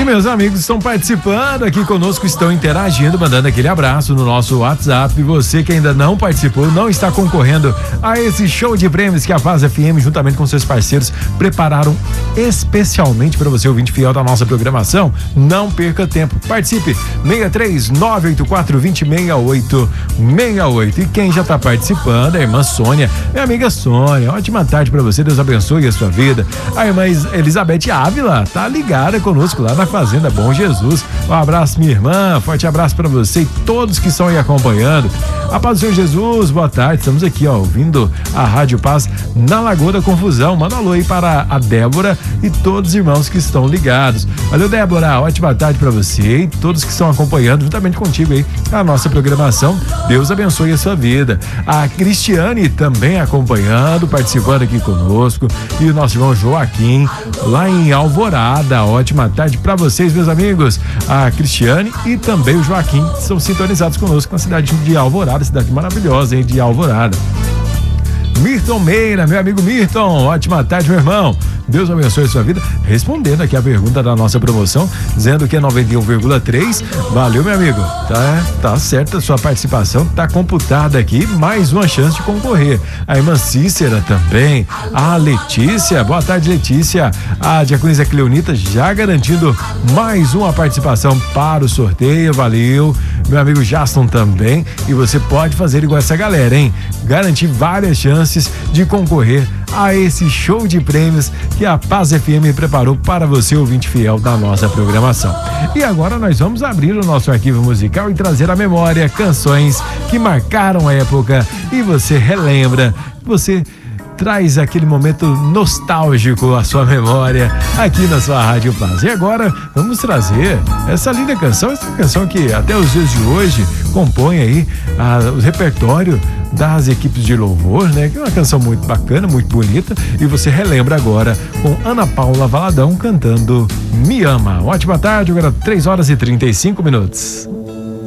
E meus amigos estão participando aqui conosco, estão interagindo, mandando aquele abraço no nosso WhatsApp. E você que ainda não participou, não está concorrendo a esse show de prêmios que a Paz FM, juntamente com seus parceiros, prepararam especialmente para você, ouvinte fiel da nossa programação, não perca tempo. Participe, 63984206868. E quem já está participando é a irmã Sônia, minha amiga Sônia. Ótima tarde para você, Deus abençoe a sua vida. A irmã Elizabeth Ávila tá ligada conosco lá na Fazenda Bom Jesus. Um abraço, minha irmã, forte abraço para você e todos que estão aí acompanhando. A paz do Senhor Jesus, boa tarde, estamos aqui, ó, ouvindo a Rádio Paz na Lagoa da Confusão. Manda um alô aí para a Débora e todos os irmãos que estão ligados. Valeu, Débora, ótima tarde para você e todos que estão acompanhando juntamente contigo aí a nossa programação. Deus abençoe a sua vida. A Cristiane também acompanhando, participando aqui conosco, e o nosso irmão Joaquim lá em Alvorada. Ótima tarde para vocês, meus amigos. A Cristiane e também o Joaquim são sintonizados conosco na cidade de Alvorada, cidade maravilhosa, hein, de Alvorada. Mirton Meira, meu amigo Mirton, ótima tarde, meu irmão. Deus abençoe a sua vida. Respondendo aqui a pergunta da nossa promoção, dizendo que é 91,3. Valeu, meu amigo. Tá certa a sua participação, tá computada aqui, mais uma chance de concorrer. A irmã Cícera também, a Letícia, boa tarde, Letícia. A diaconisa Cleonita já garantindo mais uma participação para o sorteio, valeu. Meu amigo Jaston também, e você pode fazer igual essa galera, hein? Garantir várias chances de concorrer a esse show de prêmios que a Paz FM preparou para você, ouvinte fiel da nossa programação. E agora nós vamos abrir o nosso arquivo musical e trazer à memória canções que marcaram a época e você relembra, você traz aquele momento nostálgico à sua memória aqui na sua Rádio Paz. E agora vamos trazer essa linda canção, essa canção que até os dias de hoje compõe aí o repertório das equipes de louvor, né? Que é uma canção muito bacana, muito bonita, e você relembra agora com Ana Paula Valadão cantando Me Ama. Ótima tarde, agora 3 horas e 35 minutos.